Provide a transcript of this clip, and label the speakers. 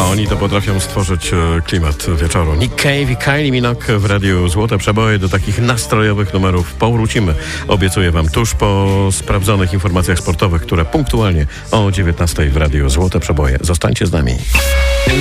Speaker 1: Oni to potrafią stworzyć klimat wieczoru. Nick Cave i Kylie Minogue w Radiu Złote Przeboje. Do takich nastrojowych numerów powrócimy. Obiecuję wam tuż po sprawdzonych informacjach sportowych, które punktualnie o 19 w Radiu Złote Przeboje. Zostańcie z nami.